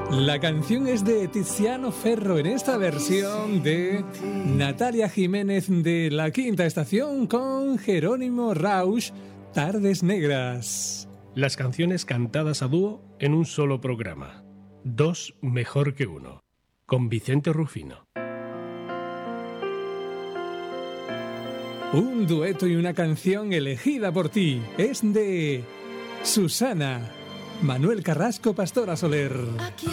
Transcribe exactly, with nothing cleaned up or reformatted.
La canción es de Tiziano Ferro en esta versión de Natalia Jiménez de La Quinta Estación con Jerónimo Rauch, Tardes Negras. Las canciones cantadas a dúo en un solo programa. Dos mejor que uno. Con Vicente Rufino. Un dueto y una canción elegida por ti. Es de Susana, Manuel Carrasco, Pastora Soler.